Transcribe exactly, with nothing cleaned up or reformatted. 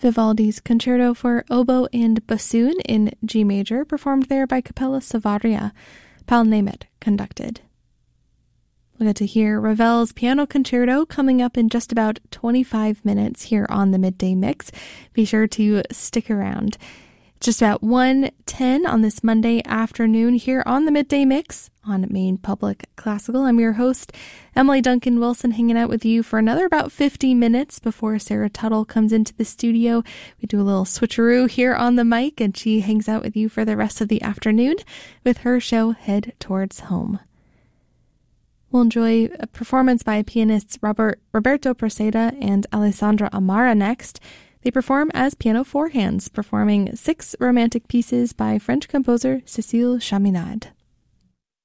Vivaldi's Concerto for Oboe and Bassoon in G major, performed there by Capella Savaria. Pal Nemeth conducted. We'll get to hear Ravel's Piano Concerto coming up in just about twenty-five minutes here on the Midday Mix. Be sure to stick around. It's just about one ten on this Monday afternoon here on the Midday Mix on Maine Public Classical. I'm your host, Emily Duncan Wilson, hanging out with you for another about fifty minutes before Sarah Tuttle comes into the studio. We do a little switcheroo here on the mic, and she hangs out with you for the rest of the afternoon with her show Head Towards Home. We'll enjoy a performance by pianists Robert, Roberto Preseda and Alessandra Amara next. They perform as piano four hands, performing six romantic pieces by French composer Cécile Chaminade.